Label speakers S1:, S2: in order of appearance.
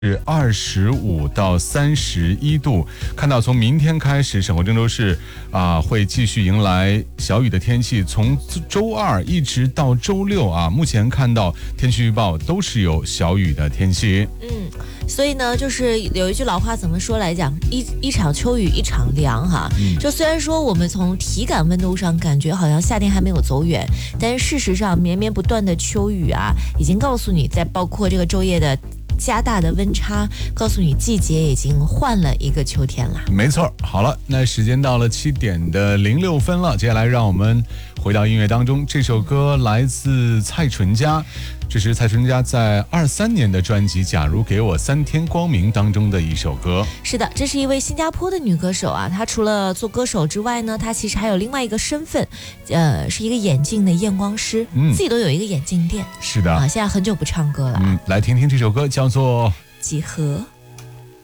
S1: 是25到31度，看到从明天开始，省会郑州市会继续迎来小雨的天气，从周二一直到周六目前看到天气预报都是有小雨的天气。
S2: 所以呢，就是有一句老话怎么说来讲，一场秋雨一场凉哈。就虽然说我们从体感温度上感觉好像夏天还没有走远，但是事实上绵绵不断的秋雨已经告诉你，在包括这个昼夜的加大的温差，告诉你季节已经换了一个秋天了。
S1: 没错，好了，那时间到了7:06了，接下来让我们回到音乐当中。这首歌来自蔡淳佳，这是蔡淳佳在23年的专辑《假如给我3天光明》当中的一首歌。
S2: 是的，这是一位新加坡的女歌手她除了做歌手之外呢，她其实还有另外一个身份，是一个眼镜的验光师，自己都有一个眼镜店。
S1: 是的，
S2: 现在很久不唱歌了。
S1: 来听听这首歌，叫做
S2: 几何。